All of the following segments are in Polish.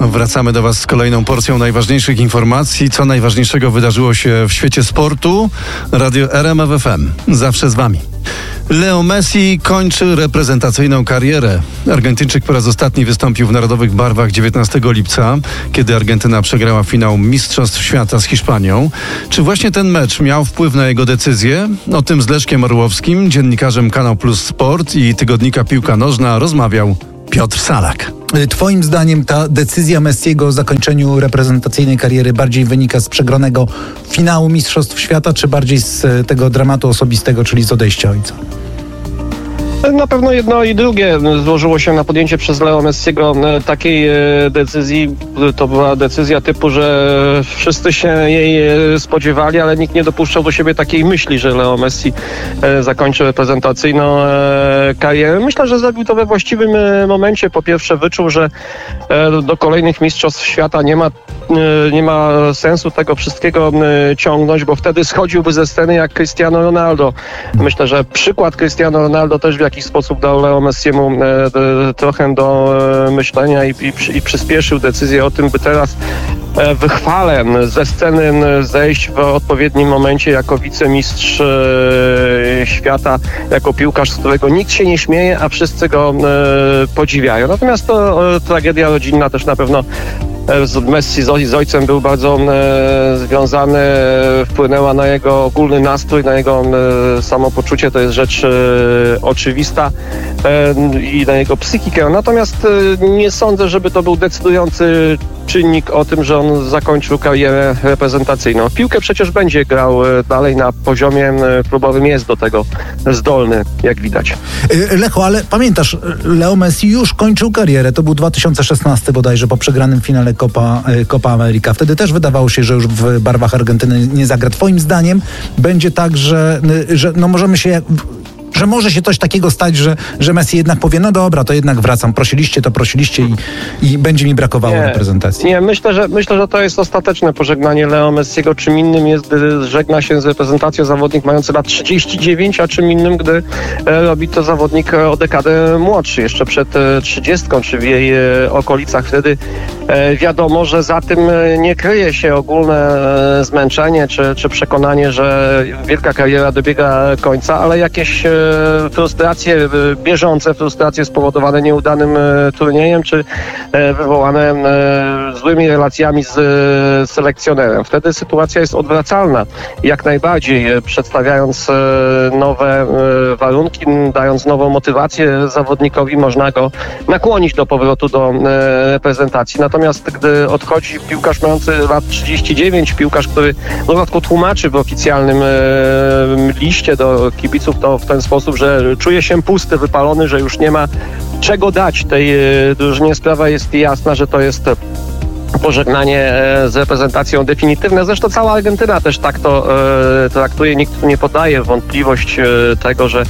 Wracamy do Was z kolejną porcją najważniejszych informacji. Co najważniejszego wydarzyło się w świecie sportu? Radio RMF FM. Zawsze z Wami. Leo Messi kończy reprezentacyjną karierę. Argentyńczyk po raz ostatni wystąpił w narodowych barwach 19 lipca, kiedy Argentyna przegrała finał Mistrzostw Świata z Hiszpanią. Czy właśnie ten mecz miał wpływ na jego decyzję? O tym z Leszkiem Orłowskim, dziennikarzem Kanał Plus Sport i tygodnika Piłka Nożna rozmawiał Piotr Salak. Twoim zdaniem ta decyzja Messiego o zakończeniu reprezentacyjnej kariery bardziej wynika z przegranego finału Mistrzostw Świata, czy bardziej z tego dramatu osobistego, czyli z odejścia ojca? Na pewno jedno i drugie złożyło się na podjęcie przez Leo Messiego takiej decyzji. To była decyzja typu, że wszyscy się jej spodziewali, ale nikt nie dopuszczał do siebie takiej myśli, że Leo Messi zakończy reprezentacyjną karierę. Myślę, że zrobił to we właściwym momencie. Po pierwsze wyczuł, że do kolejnych Mistrzostw Świata nie ma sensu tego wszystkiego ciągnąć, bo wtedy schodziłby ze sceny jak Cristiano Ronaldo. Myślę, że przykład Cristiano Ronaldo też w jakiś sposób dał Leo Messiemu trochę do myślenia i przyspieszył decyzję o tym, by teraz wychwale ze sceny zejść w odpowiednim momencie jako wicemistrz świata, jako piłkarz, z którego nikt się nie śmieje, a wszyscy go podziwiają. Natomiast to tragedia rodzinna też na pewno Messi z ojcem był bardzo związany, wpłynęła na jego ogólny nastrój, na jego samopoczucie, to jest rzecz oczywista, i na jego psychikę. Natomiast nie sądzę, żeby to był decydujący czynnik o tym, że on zakończył karierę reprezentacyjną. Piłkę przecież będzie grał dalej na poziomie klubowym, jest do tego zdolny, jak widać. Lechu, ale pamiętasz, Leo Messi już kończył karierę, to był 2016 bodajże, po przegranym finale Copa America. Wtedy też wydawało się, że już w barwach Argentyny nie zagra. Twoim zdaniem będzie tak, że no możemy się... że może się coś takiego stać, że Messi jednak powie, no dobra, to jednak wracam, prosiliście i będzie mi brakowało reprezentacji. Nie, myślę, że to jest ostateczne pożegnanie Leo Messiego. Czym innym jest, gdy żegna się z reprezentacją zawodnik mający lat 39, a czym innym, gdy robi to zawodnik o dekadę młodszy, jeszcze przed 30, czy w jej okolicach. Wtedy wiadomo, że za tym nie kryje się ogólne zmęczenie, czy przekonanie, że wielka kariera dobiega końca, ale jakieś frustracje bieżące, frustracje spowodowane nieudanym turniejem, czy wywołane złymi relacjami z selekcjonerem. Wtedy sytuacja jest odwracalna. Jak najbardziej, przedstawiając nowe warunki, dając nową motywację zawodnikowi, można go nakłonić do powrotu do reprezentacji. Natomiast gdy odchodzi piłkarz mający lat 39, piłkarz, który w dodatku tłumaczy w oficjalnym liście do kibiców to w ten sposób, że czuje się pusty, wypalony, że już nie ma czego dać tej drużynie. Sprawa jest jasna, że to jest pożegnanie z reprezentacją definitywne. Zresztą cała Argentyna też tak to traktuje. Nikt nie podaje w wątpliwość tego, że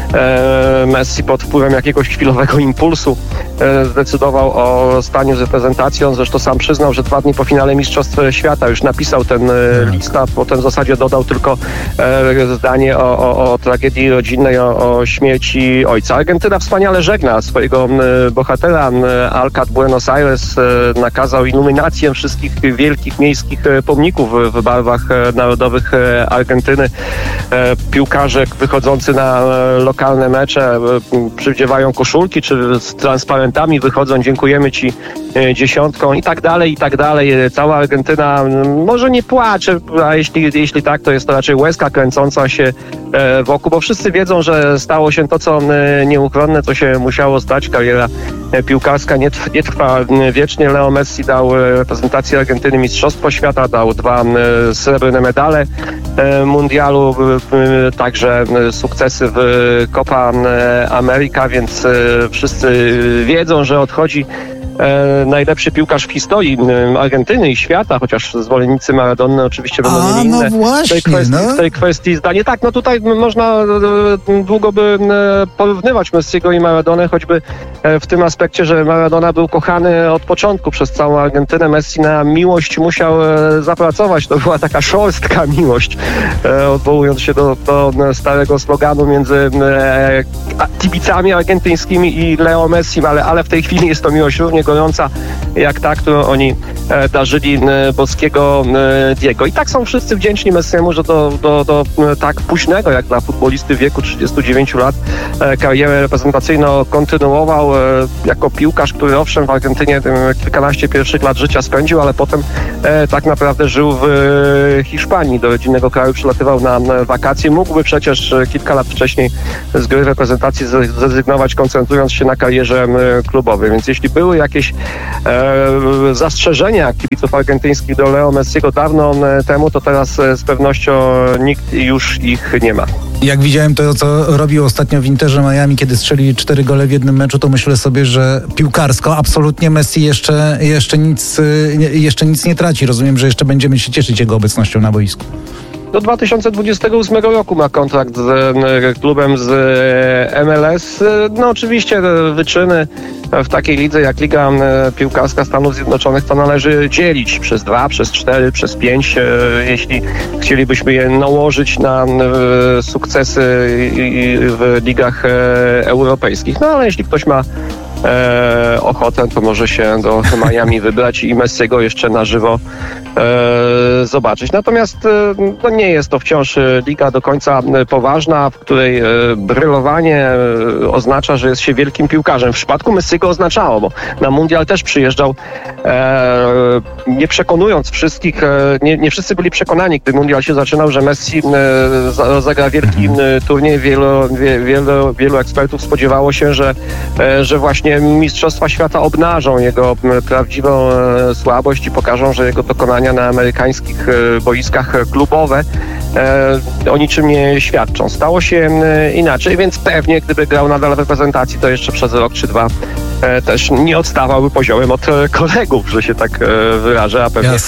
Messi pod wpływem jakiegoś chwilowego impulsu zdecydował o staniu z reprezentacją. Zresztą sam przyznał, że 2 dni po finale Mistrzostw Świata już napisał ten list, a potem w zasadzie dodał tylko zdanie o tragedii rodzinnej, o śmierci ojca. Argentyna wspaniale żegna swojego bohatera. Alcad Buenos Aires nakazał iluminację wszystkich wielkich miejskich pomników w barwach narodowych Argentyny. Piłkarze wychodzący na lokalne mecze przywdziewają koszulki, czy z transparentami wychodzą, dziękujemy Ci dziesiątką i tak dalej, i tak dalej. Cała Argentyna może nie płacze, a jeśli tak, to jest to raczej łezka kręcąca się wokół, bo wszyscy wiedzą, że stało się to, co nieuchronne, co się musiało stać. Kariera piłkarska nie trwa wiecznie. Leo Messi dał reprezentacji Argentyny Mistrzostwo Świata, dał 2 srebrne medale mundialu, także sukcesy w Copa America, więc wszyscy wiedzą, że odchodzi najlepszy piłkarz w historii Argentyny i świata, chociaż zwolennicy Maradony oczywiście będą mieli inne w tej kwestii zdanie. Tak, no tutaj można długo by porównywać Messiego i Maradonę, choćby w tym aspekcie, że Maradona był kochany od początku przez całą Argentynę. Messi na miłość musiał zapracować. To była taka szorstka miłość, odwołując się do starego sloganu między kibicami argentyńskimi i Leo Messim, ale w tej chwili jest to miłość równie gorąca jak ta, którą oni darzyli boskiego Diego. I tak są wszyscy wdzięczni Messiemu, że do tak późnego, jak dla futbolisty w wieku 39 lat, karierę reprezentacyjną kontynuował jako piłkarz, który owszem w Argentynie kilkanaście pierwszych lat życia spędził, ale potem tak naprawdę żył w Hiszpanii. Do rodzinnego kraju przylatywał na wakacje. Mógłby przecież kilka lat wcześniej z gry reprezentacji zrezygnować, koncentrując się na karierze klubowej. Więc jeśli były jakieś zastrzeżenia kibiców argentyńskich do Leo Messiego dawno temu, to teraz z pewnością nikt już ich nie ma. Jak widziałem to, co robił ostatnio w Interze Miami, kiedy strzeli 4 gole w jednym meczu, to myślę sobie, że piłkarsko absolutnie Messi jeszcze nic nie traci. Rozumiem, że jeszcze będziemy się cieszyć jego obecnością na boisku. Do 2028 roku ma kontrakt z klubem z MLS. No oczywiście wyczyny w takiej lidze jak Liga Piłkarska Stanów Zjednoczonych to należy dzielić przez 2, przez 4, przez 5, jeśli chcielibyśmy je nałożyć na sukcesy w ligach europejskich. No ale jeśli ktoś ma ochotę, to może się do Miami wybrać i Messiego jeszcze na żywo zobaczyć. Natomiast no nie jest to wciąż liga do końca poważna, w której brylowanie oznacza, że jest się wielkim piłkarzem. W przypadku Messiego oznaczało, bo na mundial też przyjeżdżał nie przekonując wszystkich, nie wszyscy byli przekonani, gdy mundial się zaczynał, że Messi zagra wielki turniej. Wielu ekspertów spodziewało się, że właśnie Mistrzostwa Świata obnażą jego prawdziwą słabość i pokażą, że jego dokonania na amerykańskich boiskach klubowe o niczym nie świadczą. Stało się inaczej, więc pewnie gdyby grał nadal w reprezentacji, to jeszcze przez rok czy dwa też nie odstawałby poziomem od kolegów, że się tak wyrażę, a pewnie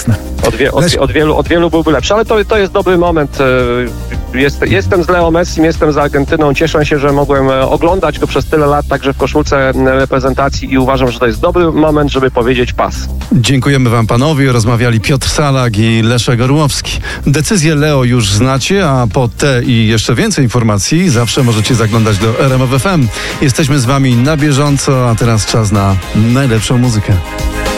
od wielu byłby lepszy. Ale to jest dobry moment. Jestem z Leo Messim, jestem z Argentyną. Cieszę się, że mogłem oglądać go przez tyle lat, także w koszulce reprezentacji i uważam, że to jest dobry moment, żeby powiedzieć pas. Dziękujemy wam panowie. Rozmawiali Piotr Salak i Leszek Orłowski. Decyzję Leo już znacie, a po te i jeszcze więcej informacji zawsze możecie zaglądać do RMF FM. Jesteśmy z wami na bieżąco, a teraz czas na najlepszą muzykę.